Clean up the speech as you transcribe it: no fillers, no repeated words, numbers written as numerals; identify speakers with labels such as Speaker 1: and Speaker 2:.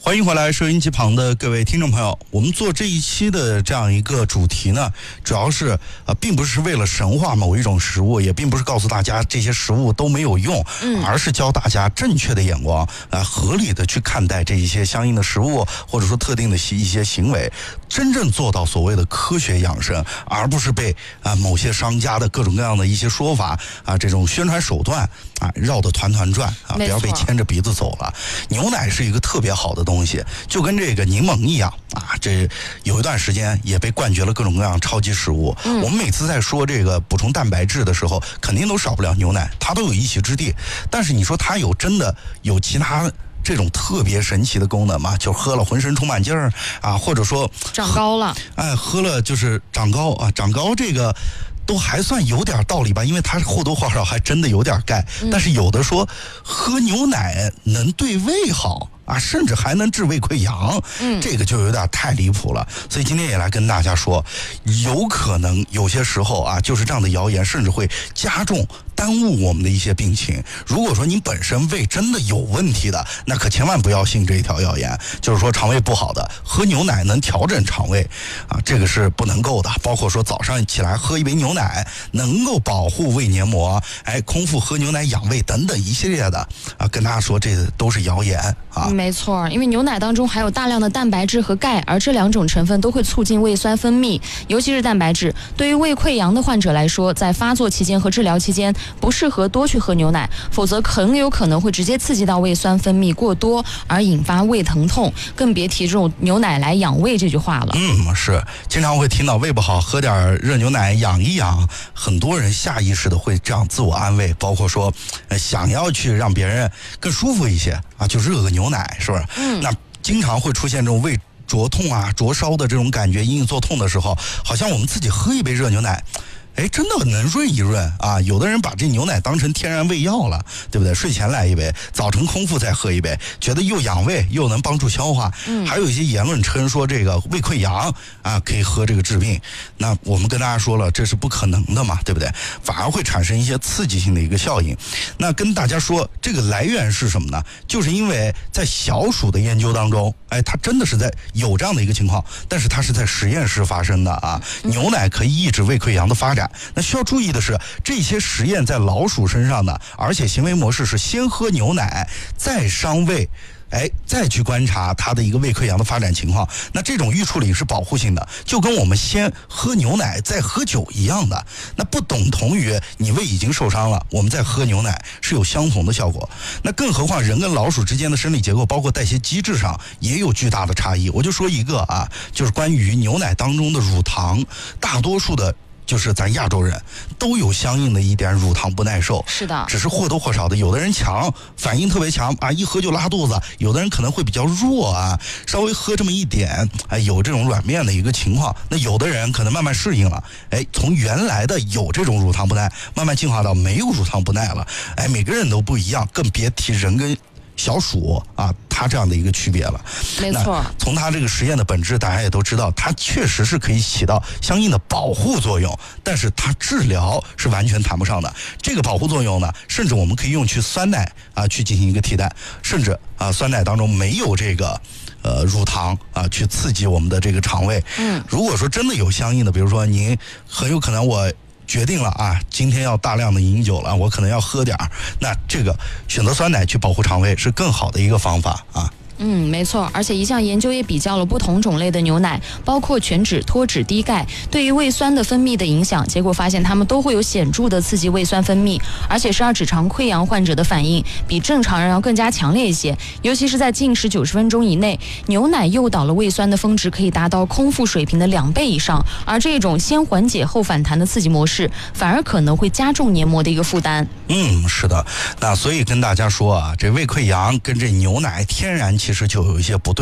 Speaker 1: 欢迎回来收音机旁的各位听众朋友，我们做这一期的这样一个主题呢，主要是并不是为了神化某一种食物，也并不是告诉大家这些食物都没有用，而是教大家正确的眼光，合理的去看待这一些相应的食物，或者说特定的一些行为，真正做到所谓的科学养生，而不是被某些商家的各种各样的一些说法这种宣传手段绕得团团转不要被牵着鼻子走了。牛奶是一个特别好的东西，就跟这个柠檬一样这有一段时间也被冠绝了各种各样超级食物。我们每次在说这个补充蛋白质的时候，肯定都少不了牛奶，它都有一席之地。但是你说它真的有其他这种特别神奇的功能吗？就喝了浑身充满劲儿或者说
Speaker 2: 长高了，
Speaker 1: 喝了就是长高长高这个都还算有点道理吧，因为它或多或少还真的有点钙。但是有的说喝牛奶能对胃好甚至还能治胃溃疡，这个就有点太离谱了。所以今天也来跟大家说，有可能有些时候就是这样的谣言，甚至会加重耽误我们的一些病情。如果说您本身胃真的有问题的，那可千万不要信这一条谣言，就是说肠胃不好的喝牛奶能调整肠胃这个是不能够的。包括说早上起来喝一杯牛奶能够保护胃黏膜，空腹喝牛奶养胃等等一系列的跟大家说这都是谣言
Speaker 2: 没错，因为牛奶当中含有大量的蛋白质和钙，而这两种成分都会促进胃酸分泌，尤其是蛋白质。对于胃溃疡的患者来说，在发作期间和治疗期间不适合多去喝牛奶，否则很有可能会直接刺激到胃酸分泌过多，而引发胃疼痛，更别提这种牛奶来养胃这句话了。
Speaker 1: 是经常会听到胃不好喝点热牛奶养一养，很多人下意识的会这样自我安慰，包括说想要去让别人更舒服一些就热个牛奶，是不是？那经常会出现这种胃灼痛灼烧的这种感觉，隐隐作痛的时候，好像我们自己喝一杯热牛奶真的能润一润有的人把这牛奶当成天然胃药了，对不对？睡前来一杯，早晨空腹再喝一杯，觉得又养胃又能帮助消化。还有一些言论称说这个胃溃疡可以喝这个治病，那我们跟大家说了，这是不可能的嘛，对不对？反而会产生一些刺激性的一个效应。那跟大家说这个来源是什么呢？就是因为在小鼠的研究当中它真的是在有这样的一个情况，但是它是在实验室发生的牛奶可以抑制胃溃疡的发展。那需要注意的是，这些实验在老鼠身上呢，而且行为模式是先喝牛奶再伤胃，再去观察它的一个胃溃疡的发展情况。那这种预处理是保护性的，就跟我们先喝牛奶再喝酒一样的，那不等同于你胃已经受伤了，我们再喝牛奶是有相同的效果。那更何况人跟老鼠之间的生理结构，包括代谢机制上也有巨大的差异。我就说一个就是关于牛奶当中的乳糖，大多数的就是咱亚洲人都有相应的一点乳糖不耐受，
Speaker 2: 是的，
Speaker 1: 只是或多或少的，有的人强，反应特别强一喝就拉肚子；有的人可能会比较弱稍微喝这么一点有这种软便的一个情况。那有的人可能慢慢适应了，从原来的有这种乳糖不耐，慢慢进化到没有乳糖不耐了。每个人都不一样，更别提人跟小鼠它这样的一个区别了。
Speaker 2: 没错，
Speaker 1: 从它这个实验的本质，大家也都知道，它确实是可以起到相应的保护作用，但是它治疗是完全谈不上的。这个保护作用呢，甚至我们可以用去酸奶去进行一个替代，甚至酸奶当中没有这个乳糖去刺激我们的这个肠胃。如果说真的有相应的，比如说您很有可能我决定了今天要大量的饮酒了，我可能要喝点那这个选择酸奶去保护肠胃是更好的一个方法
Speaker 2: 没错，而且一项研究也比较了不同种类的牛奶，包括全脂、脱脂、低钙对于胃酸的分泌的影响，结果发现它们都会有显著的刺激胃酸分泌，而且12指肠溃疡患者的反应比正常人要更加强烈一些，尤其是在进食90分钟以内，牛奶诱导了胃酸的峰值可以达到空腹水平的2倍以上，而这种先缓解后反弹的刺激模式，反而可能会加重黏膜的一个负担。
Speaker 1: 是的，那所以跟大家说这胃溃疡跟这牛奶天然其实就有一些不对。